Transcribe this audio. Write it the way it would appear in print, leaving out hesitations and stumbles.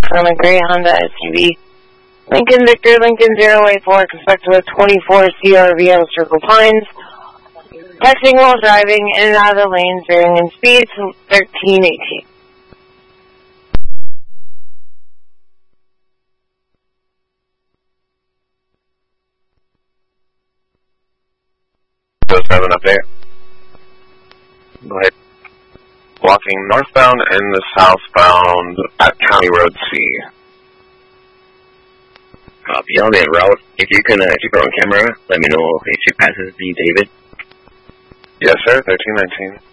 from a gray Honda SUV. Lincoln Victor, Lincoln 084, expected with 24 CRV on Circle Pines. Texting while driving in and out of the lanes, varying in speeds, 1318. Does have an update? Go ahead. Walking northbound and the southbound at County Road C. Copy on that route. If you can, if you're on camera, let me know if she passes me, David. Yes, sir. 1319.